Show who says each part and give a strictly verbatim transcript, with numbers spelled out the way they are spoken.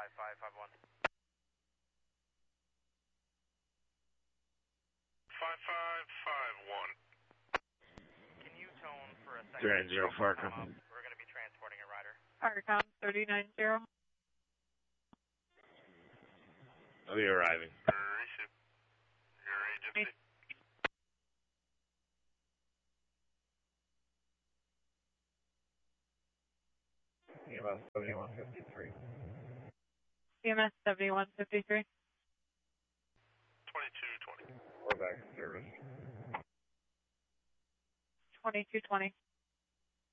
Speaker 1: five five five one.
Speaker 2: five five five one.
Speaker 1: Can you tone for a second?
Speaker 3: three nine zero Farcom.
Speaker 1: We're going to be transporting a rider.
Speaker 4: Farcom thirty nine zero.
Speaker 3: I'll be arriving.
Speaker 2: Receive. Your agency.
Speaker 3: E M S seventy-one fifty-three.
Speaker 4: E M S seventy-one fifty-three.
Speaker 2: twenty-two twenty.
Speaker 3: We're back in service.
Speaker 4: twenty-two twenty.